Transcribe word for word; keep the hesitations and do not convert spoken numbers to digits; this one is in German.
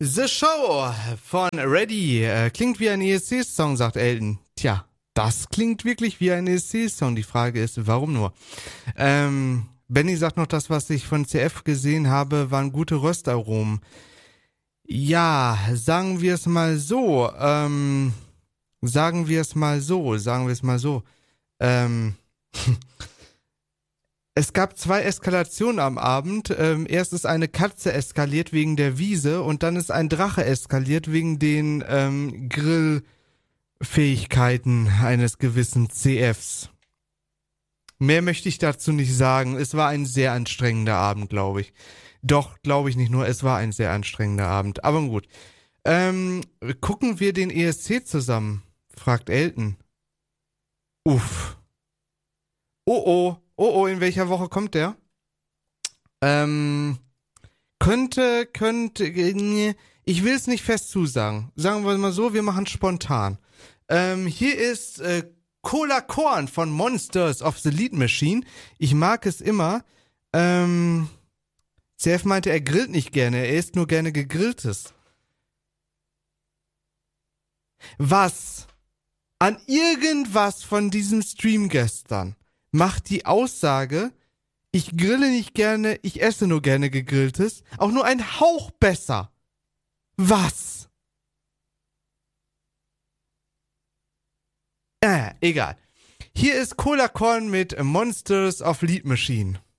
The Show von Ready äh, klingt wie ein E S C-Song, sagt Elton. Tja, das klingt wirklich wie ein E S C-Song. Die Frage ist, warum nur? Ähm, Benny sagt noch, das, was ich von C F gesehen habe, waren gute Röstaromen. Ja, sagen wir es mal so. Ähm, sagen wir es mal so. Sagen wir es mal so. Ähm... Es gab zwei Eskalationen am Abend. Ähm, erst ist eine Katze eskaliert wegen der Wiese und dann ist ein Drache eskaliert wegen den ähm, Grillfähigkeiten eines gewissen C Fs. Mehr möchte ich dazu nicht sagen. Es war ein sehr anstrengender Abend, glaube ich. Doch, glaube ich nicht nur, es war ein sehr anstrengender Abend. Aber gut. Ähm, gucken wir den E S C zusammen? Fragt Elton. Uff. Oh oh. Oh oh, in welcher Woche kommt der? Ähm, könnte, könnte, äh, ich will es nicht fest zusagen. Sagen wir mal so, wir machen spontan. Ähm, hier ist äh, Cola Korn von Monsters of the Lead Machine. Ich mag es immer. Ähm, C F meinte, er grillt nicht gerne, er isst nur gerne Gegrilltes. Was an irgendwas von diesem Stream gestern macht die Aussage, ich grille nicht gerne, ich esse nur gerne Gegrilltes, auch nur ein Hauch besser? Was? Äh, egal. Hier ist Cola Corn mit Monsters of Lead Machine.